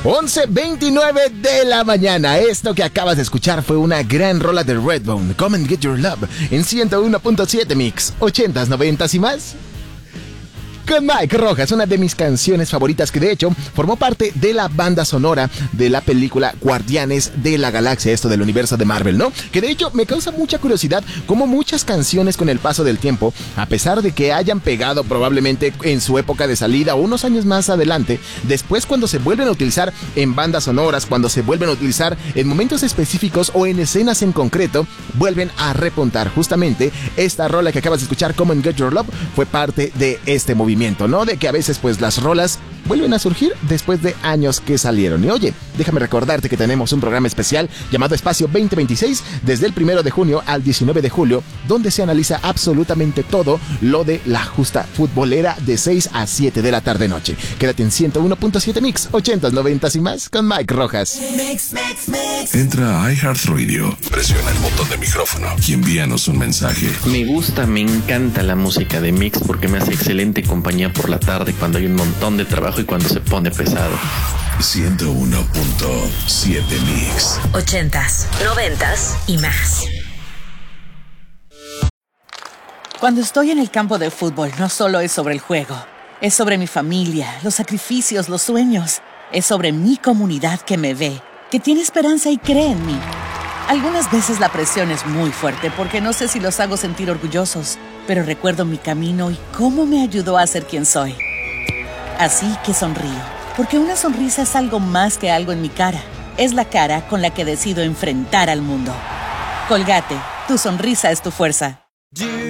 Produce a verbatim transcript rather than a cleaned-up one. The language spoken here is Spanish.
once veintinueve de la mañana. Esto que acabas de escuchar fue una gran rola de Redbone, Come and Get Your Love, en ciento uno punto siete Mix, ochentas, noventas y más. Con Mike Rojas, una de mis canciones favoritas que de hecho formó parte de la banda sonora de la película Guardianes de la Galaxia, esto del universo de Marvel, ¿no? Que de hecho me causa mucha curiosidad cómo muchas canciones con el paso del tiempo, a pesar de que hayan pegado probablemente en su época de salida o unos años más adelante, después cuando se vuelven a utilizar en bandas sonoras, cuando se vuelven a utilizar en momentos específicos o en escenas en concreto, vuelven a repuntar. Justamente esta rola que acabas de escuchar, Come and Get Your Love, fue parte de este movimiento, ¿no? De que a veces pues las rolas vuelven a surgir después de años que salieron. Y oye, déjame recordarte que tenemos un programa especial llamado Espacio veinte veintiséis desde el primero de junio al diecinueve de julio, donde se analiza absolutamente todo lo de la justa futbolera de seis a siete de la tarde noche. Quédate en ciento uno punto siete Mix, ochentas, noventas y más con Mike Rojas. Mix, mix, mix. Entra a iHeartRadio, presiona el botón de micrófono y envíanos un mensaje. Me gusta, me encanta la música de Mix porque me hace excelente compañía por la tarde cuando hay un montón de trabajo y cuando se pone pesado. ciento uno punto siete Mix. Ochentas, noventas y más. Cuando estoy en el campo de fútbol, no solo es sobre el juego. Es sobre mi familia, los sacrificios, los sueños. Es sobre mi comunidad que me ve, que tiene esperanza y cree en mí. Algunas veces la presión es muy fuerte porque no sé si los hago sentir orgullosos, pero recuerdo mi camino y cómo me ayudó a ser quien soy. Así que sonrío, porque una sonrisa es algo más que algo en mi cara. Es la cara con la que decido enfrentar al mundo. Colgate, tu sonrisa es tu fuerza.